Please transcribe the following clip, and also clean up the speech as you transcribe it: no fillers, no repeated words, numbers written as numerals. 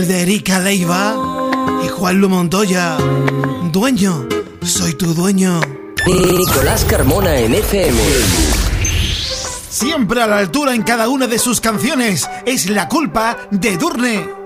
De Erika Leiva y Juanlu Montoya. Dueño, soy tu dueño. Nicolás Carmona en FM. Siempre a la altura en cada una de sus canciones. Es La Culpa de Edurne.